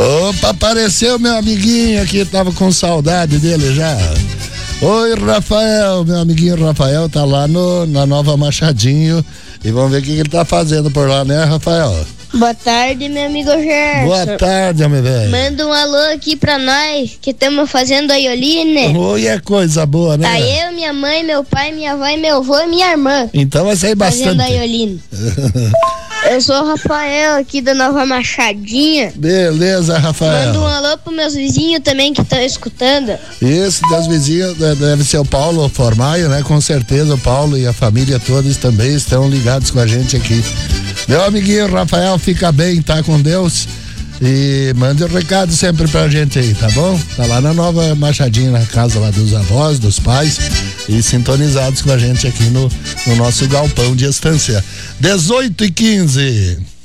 Opa, apareceu meu amiguinho aqui, tava com saudade dele já. Oi, Rafael, meu amiguinho Rafael tá lá na Nova Machadinho e vamos ver o que ele tá fazendo por lá, né, Rafael? Boa tarde, meu amigo Gerson. Boa tarde, meu velho. Manda um alô aqui pra nós, que estamos fazendo a Ioline. Oi, é coisa boa, né? Aí eu, minha mãe, meu pai, minha avó e meu avô e minha irmã. Então vai sair bastante. Fazendo a Ioline. Eu sou o Rafael aqui da Nova Machadinha. Beleza, Rafael. Manda um alô pros meus vizinhos também que estão escutando. Isso, das vizinhas, deve ser o Paulo Formaio, né? Com certeza o Paulo e a família todos também estão ligados com a gente aqui. Meu amiguinho Rafael, fica bem, tá com Deus. E mande um recado sempre pra gente aí, tá bom? Tá lá na Nova Machadinha, na casa lá dos avós, dos pais, e sintonizados com a gente aqui no nosso galpão de estância. 18h15.